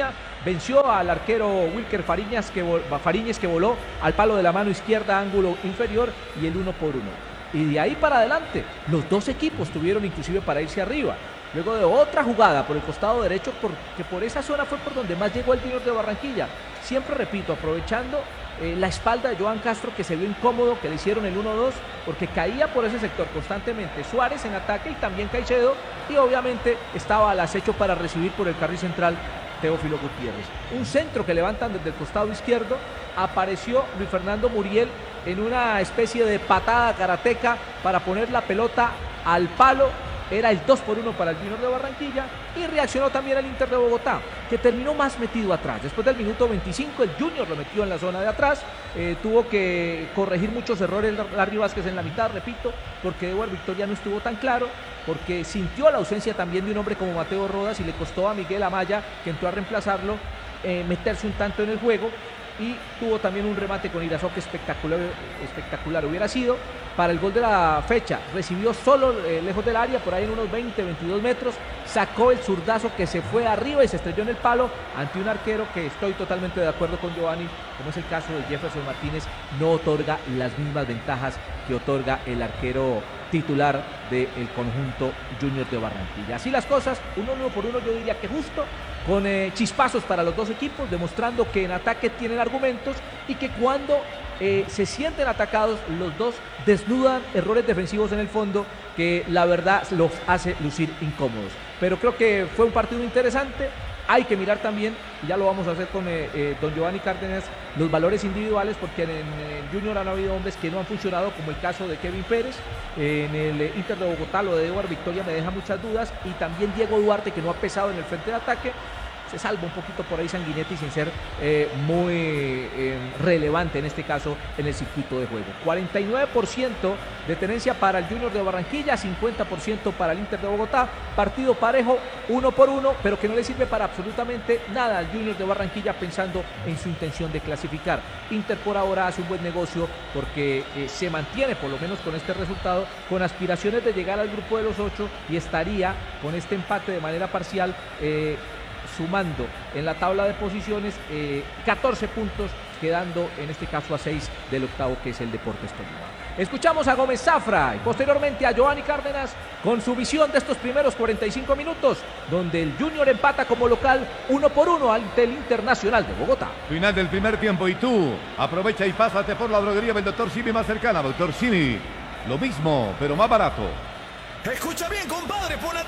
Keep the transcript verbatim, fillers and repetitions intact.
Barranquilla, venció al arquero Wilker Fariñas que, Fariñez que voló al palo de la mano izquierda, ángulo inferior, y el uno por uno. Y de ahí para adelante, los dos equipos tuvieron inclusive para irse arriba. Luego de otra jugada por el costado derecho, porque por esa zona fue por donde más llegó el Junior de Barranquilla. Siempre repito, aprovechando eh, la espalda de Johan Castro, que se vio incómodo, que le hicieron el uno dos, porque caía por ese sector constantemente Suárez en ataque y también Caicedo, y obviamente estaba al acecho para recibir por el carril central Teófilo Gutiérrez. Un centro que levantan desde el costado izquierdo, apareció Luis Fernando Muriel en una especie de patada karateca para poner la pelota al palo. Era el dos por uno para el Junior de Barranquilla, y reaccionó también el Inter de Bogotá, que terminó más metido atrás. Después del minuto veinticinco, el Junior lo metió en la zona de atrás, eh, tuvo que corregir muchos errores Larry Vázquez en la mitad, repito, porque Eduardo Victoria no estuvo tan claro, porque sintió la ausencia también de un hombre como Mateo Rodas, y le costó a Miguel Amaya, que entró a reemplazarlo, eh, meterse un tanto en el juego. Y tuvo también un remate con Irazó que espectacular, espectacular hubiera sido para el gol de la fecha. Recibió solo eh, lejos del área, por ahí en unos veinte, veintidós metros, sacó el zurdazo que se fue arriba y se estrelló en el palo ante un arquero que estoy totalmente de acuerdo con Giovanni, como es el caso de Jefferson Martínez, no otorga las mismas ventajas que otorga el arquero titular del conjunto Junior de Barranquilla. Así las cosas, uno, uno por uno, yo diría que justo, con eh, chispazos para los dos equipos, demostrando que en ataque tienen argumentos y que cuando eh, se sienten atacados, los dos desnudan errores defensivos en el fondo que la verdad los hace lucir incómodos. Pero creo que fue un partido interesante. Hay que mirar también, y ya lo vamos a hacer con eh, eh, don Giovanni Cárdenas, los valores individuales, porque en, en el Junior han habido hombres que no han funcionado, como el caso de Kevin Pérez. En el eh, Inter de Bogotá, lo de Eduardo Victoria me deja muchas dudas, y también Diego Duarte, que no ha pesado en el frente de ataque. Se salva un poquito por ahí Sanguinetti sin ser eh, muy eh, relevante en este caso en el circuito de juego. cuarenta y nueve por ciento de tenencia para el Junior de Barranquilla, cincuenta por ciento para el Inter de Bogotá. Partido parejo, uno por uno, pero que no le sirve para absolutamente nada al Junior de Barranquilla pensando en su intención de clasificar. Inter por ahora hace un buen negocio porque eh, se mantiene, por lo menos con este resultado, con aspiraciones de llegar al grupo de los ocho, y estaría con este empate de manera parcial eh, sumando en la tabla de posiciones eh, catorce puntos, quedando en este caso a seis del octavo, que es el Deportes Tolima. Escuchamos a Gómez Zafra y posteriormente a Giovanni Cárdenas con su visión de estos primeros cuarenta y cinco minutos, donde el Junior empata como local uno por uno ante el Internacional de Bogotá. Final del primer tiempo, y tú aprovecha y pásate por la droguería del doctor Simi más cercana. doctor Simi, lo mismo, pero más barato. Escucha bien, compadre, por la